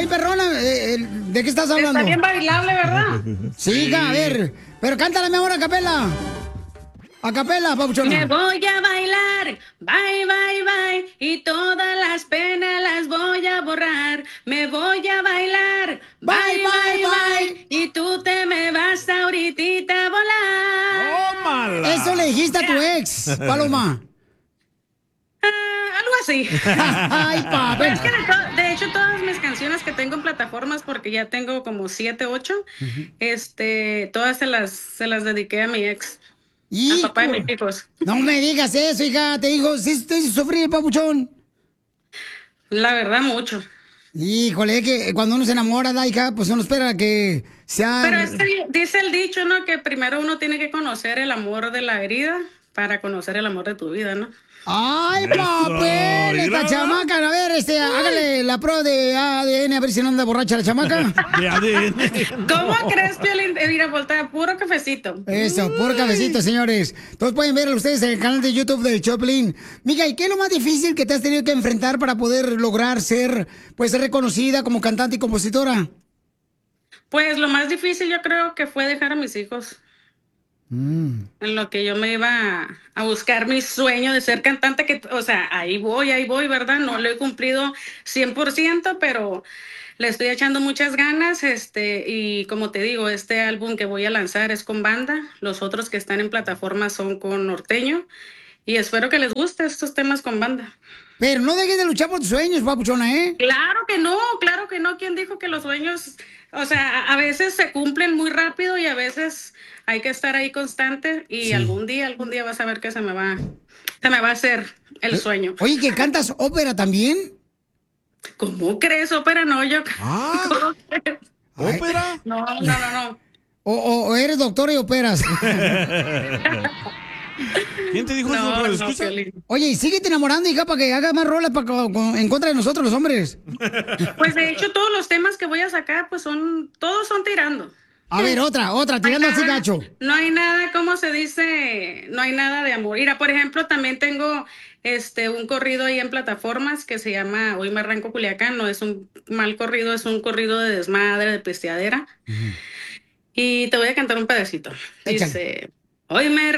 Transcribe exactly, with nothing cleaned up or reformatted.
bien perrona. Eh, eh, ¿De qué estás hablando? Está bien bailable, ¿verdad? Sí, hija, a ver. Pero cántala, mi amor, a capela. A capela, papuchona. Me voy a bailar, bye, bye, bye, y todas las penas las voy a borrar. Me voy a bailar, bye, bye, bye, y tú te me vas ahorita a volar. ¡Tómala! Eso le dijiste a tu ex, Paloma. Ah, algo así. Ay, papi. Pero es que de, to- de hecho todas mis canciones que tengo en plataformas, porque ya tengo como siete, ocho, este, todas se las, se las dediqué a mi ex. Al papá de mis hijos. No me digas eso, hija. Te digo, sí, estoy sufrir, papuchón. La verdad, mucho. Híjole, es que cuando uno se enamora, da, hija, pues uno espera que sea... Pero este, dice el dicho, ¿no? Que primero uno tiene que conocer el amor de la herida para conocer el amor de tu vida, ¿no? ¡Ay, papel! Esta chamaca, a ver, este, hágale la prueba de A D N, a ver si no anda borracha la chamaca. De A D N. ¿Cómo crees, Piolín? Eh, Mira, voltea, puro cafecito. Eso, puro cafecito, señores. Todos pueden ver ustedes en el canal de YouTube del Choplin. Mija, ¿y qué es lo más difícil que te has tenido que enfrentar para poder lograr ser, pues, reconocida como cantante y compositora? Pues lo más difícil yo creo que fue dejar a mis hijos. Mm. En lo que yo me iba a, a buscar mi sueño de ser cantante, que, o sea, ahí voy, ahí voy, ¿verdad? No lo he cumplido cien por ciento, pero le estoy echando muchas ganas, este, y como te digo, este álbum que voy a lanzar es con banda, los otros que están en plataforma son con norteño, y espero que les guste estos temas con banda. Pero no dejes de luchar por tus sueños, papuchona, ¿eh? Claro que no, claro que no. ¿Quién dijo que los sueños, o sea, a a veces se cumplen muy rápido y a veces hay que estar ahí constante y Sí. algún día, algún día vas a ver que se me va, se me va a hacer el sueño. Oye, ¿que cantas ópera también? ¿Cómo crees, ópera? No, yo. Ah. ¿Cómo crees? ¿Ópera? No, no, no, no. O, o- o eres doctora y operas. ¿Quién te dijo No, eso? no, ¿Escucha? Piolín. Oye, y síguete enamorando, hija, para que hagas más rolas para, co- co- en contra de nosotros, los hombres. Pues de hecho todos los temas que voy a sacar, pues son, todos son tirando. A ver, otra, otra, tirando así nada- gacho. No hay nada, ¿cómo se dice? No hay nada de amor. Mira, por ejemplo, también tengo este un corrido ahí en plataformas que se llama Hoy me arranco Culiacán. No es un mal corrido, es un corrido de desmadre, de pisteadera. Y te voy a cantar un pedacito. Échale. Dice, hoy me